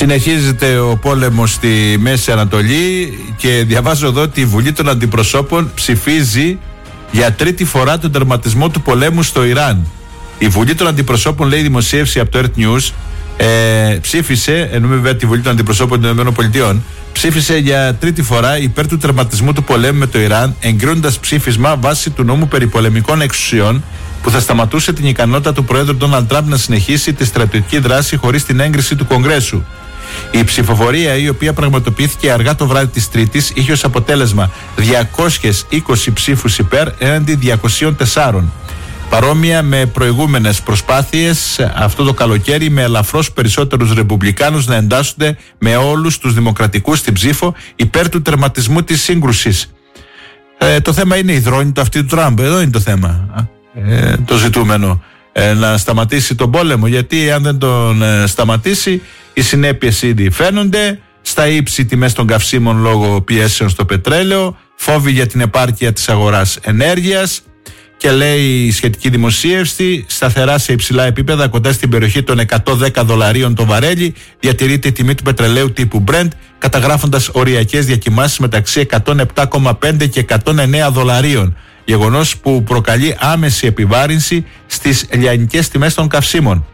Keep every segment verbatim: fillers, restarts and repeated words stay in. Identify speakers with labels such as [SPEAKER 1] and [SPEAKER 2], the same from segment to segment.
[SPEAKER 1] Συνεχίζεται ο πόλεμος στη Μέση Ανατολή και διαβάζω εδώ ότι η Βουλή των Αντιπροσώπων ψηφίζει για τρίτη φορά τον τερματισμό του πολέμου στο Ιράν. Η Βουλή των Αντιπροσώπων, λέει δημοσίευση από το Earth News, ε, ψήφισε, ενώ βέβαια τη Βουλή των Αντιπροσώπων των ΗΠΑ, ψήφισε για τρίτη φορά υπέρ του τερματισμού του πολέμου με το Ιράν, εγκρίνοντας ψήφισμα βάσει του νόμου περί πολεμικών εξουσιών που θα σταματούσε την ικανότητα του Προέδρου Ντόναλντ Τραμπ να συνεχίσει τη στρατιωτική δράση χωρίς την έγκριση του Κογκρέσου. Η ψηφοφορία, η οποία πραγματοποιήθηκε αργά το βράδυ της Τρίτης, είχε ως αποτέλεσμα διακόσιες είκοσι ψήφους υπέρ έναντι διακοσίων τεσσάρων. Παρόμοια με προηγούμενες προσπάθειες αυτό το καλοκαίρι, με ελαφρώς περισσότερους ρεπουμπλικάνους να εντάσσονται με όλους τους δημοκρατικούς στην ψήφο υπέρ του τερματισμού της σύγκρουσης. Ε, το θέμα είναι η δρόνη του αυτή του Τραμπ. Εδώ είναι το θέμα. Ε, το ζητούμενο. Ε, να σταματήσει τον πόλεμο, γιατί αν δεν τον ε, σταματήσει, οι συνέπειες ήδη φαίνονται. Στα ύψη τιμές των καυσίμων λόγω πιέσεων στο πετρέλαιο, φόβοι για την επάρκεια της αγοράς ενέργειας. Και λέει η σχετική δημοσίευση, σταθερά σε υψηλά επίπεδα, κοντά στην περιοχή των εκατόν δέκα δολαρίων το βαρέλι, διατηρείται η τιμή του πετρελαίου τύπου Brent, καταγράφοντας οριακές διακυμάνσεις μεταξύ εκατόν επτά κόμμα πέντε και εκατόν εννέα δολαρίων. Γεγονός που προκαλεί άμεση επιβάρυνση στις λιανικές τιμές των καυσίμων.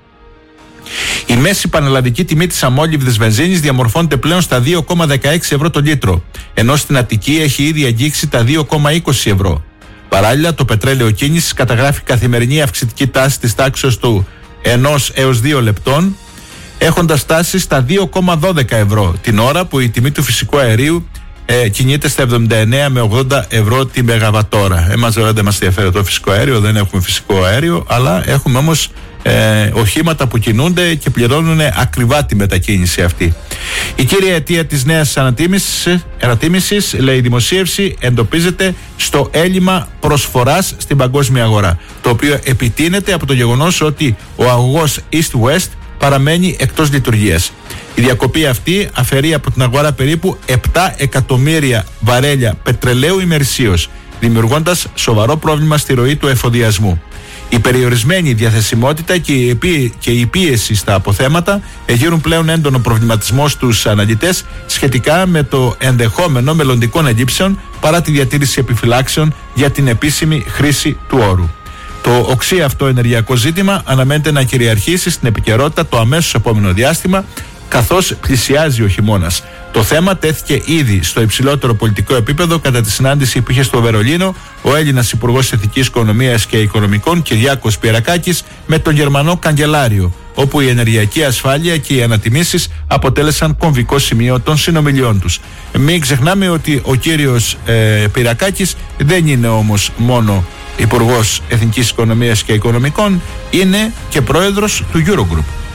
[SPEAKER 1] Η μέση πανελλαδική τιμή της αμόλυβδης βενζίνης διαμορφώνεται πλέον στα δύο κόμμα δεκαέξι ευρώ το λίτρο, ενώ στην Αττική έχει ήδη αγγίξει τα δύο κόμμα είκοσι ευρώ. Παράλληλα, το πετρέλαιο κίνησης καταγράφει καθημερινή αυξητική τάση της τάξης του ενός έως δύο λεπτών, έχοντας φτάσει στα δύο κόμμα δώδεκα ευρώ την ώρα που η τιμή του φυσικού αερίου ε, κινείται στα εβδομήντα εννέα με ογδόντα ευρώ τη μεγαβατόρα. Εμάς δεν μας ενδιαφέρει το φυσικό αέριο, δεν έχουμε φυσικό αέριο, αλλά έχουμε όμως ε, οχήματα που κινούνται και πληρώνουν ακριβά τη μετακίνηση αυτή. Η κύρια αιτία της νέας ανατίμησης, λέει η δημοσίευση, εντοπίζεται στο έλλειμμα προσφοράς στην παγκόσμια αγορά, το οποίο επιτείνεται από το γεγονός ότι ο αγωγός East-West παραμένει εκτός λειτουργίας. Η διακοπή αυτή αφαιρεί από την αγορά περίπου επτά εκατομμύρια βαρέλια πετρελαίου ημερησίως, δημιουργώντας σοβαρό πρόβλημα στη ροή του εφοδιασμού. Η περιορισμένη διαθεσιμότητα και η πίεση στα αποθέματα εγείρουν πλέον έντονο προβληματισμό στους αναλυτές σχετικά με το ενδεχόμενο μελλοντικών ελλείψεων παρά τη διατήρηση επιφυλάξεων για την επίσημη χρήση του όρου. Το οξύ αυτό ενεργειακό ζήτημα αναμένεται να κυριαρχήσει στην επικαιρότητα το αμέσως επόμενο διάστημα, καθώς πλησιάζει ο χειμώνας. Το θέμα τέθηκε ήδη στο υψηλότερο πολιτικό επίπεδο κατά τη συνάντηση που είχε στο Βερολίνο ο Έλληνας Υπουργός Εθνικής Οικονομίας και Οικονομικών Κυριάκος Πυρακάκης με τον Γερμανό Καγκελάριο, όπου η ενεργειακή ασφάλεια και οι ανατιμήσεις αποτέλεσαν κομβικό σημείο των συνομιλιών τους. Μην ξεχνάμε ότι ο κύριος ε, Πυρακάκης δεν είναι όμως μόνο Υπουργός Εθνικής Οικονομίας και Οικονομικών, είναι και πρόεδρος του Eurogroup.